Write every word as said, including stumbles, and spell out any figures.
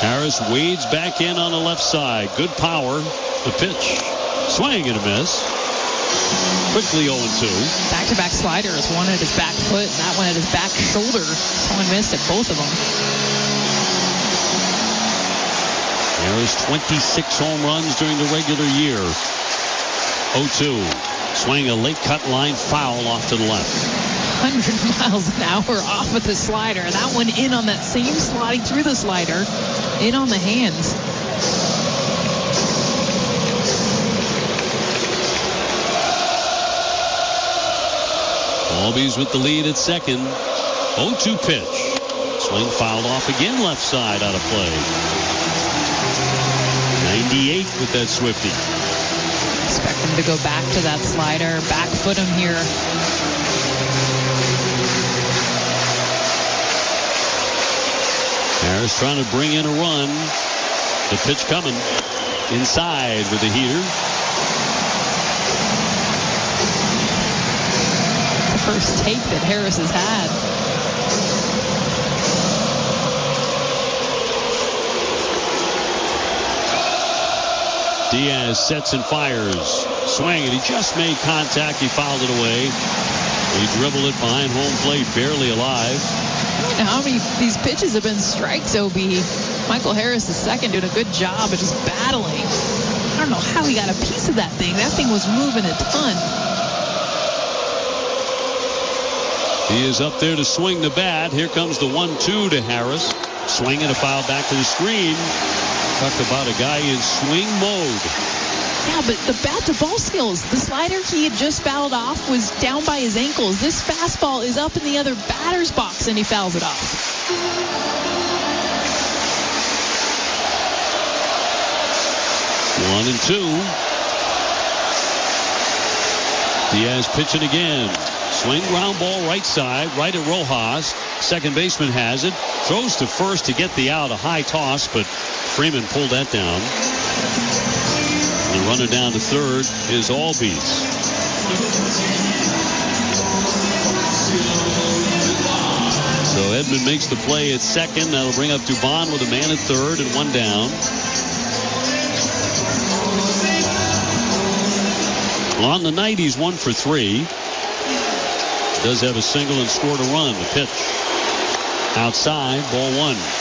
Harris wades back in on the left side. Good power. The pitch. Swing and a miss. Quickly oh and two. Back-to-back sliders. One at his back foot and that one at his back shoulder. Someone missed at both of them. Harris twenty-six home runs during the regular year. oh two. Swing a late cut line foul off to the left. one hundred miles an hour off with the slider. That one in on that same sliding through the slider. In on the hands. Albies with the lead at second. oh two pitch. Swing fouled off again left side out of play. ninety-eight with that Swifty. Expect him to go back to that slider. Back foot him here. Harris trying to bring in a run. The pitch coming inside with the heater. The first take that Harris has had. Diaz sets and fires. Swing, and he just made contact. He fouled it away. He dribbled it behind home plate, barely alive. I don't know how many these pitches have been strikes, O B. Michael Harris the second doing a good job of just battling. I don't know how he got a piece of that thing. That thing was moving a ton. He is up there to swing the bat. Here comes the one two to Harris. Swing and a foul back to the screen. Talk about a guy in swing mode. Yeah, but the bat-to-ball skills, the slider he had just fouled off was down by his ankles. This fastball is up in the other batter's box, and he fouls it off. One and two. Diaz pitching again. Swing, ground ball right side, right at Rojas. Second baseman has it. Throws to first to get the out. A high toss, but Freeman pulled that down. The runner down to third is Albies. So Edman makes the play at second. That'll bring up Dubon with a man at third and one down. Well, on the night, he's one for three. Does have a single and scored a run. The pitch outside, ball one.